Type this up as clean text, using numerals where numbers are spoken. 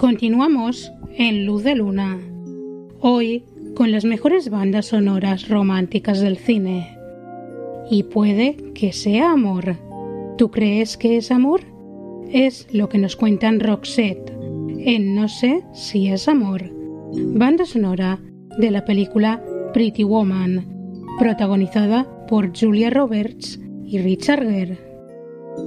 Continuamos en Luz de Luna, hoy con las mejores bandas sonoras románticas del cine. Y puede que sea amor. ¿Tú crees que es amor? Es lo que nos cuentan Roxette en No sé si es amor, banda sonora de la película Pretty Woman, protagonizada por Julia Roberts y Richard Gere.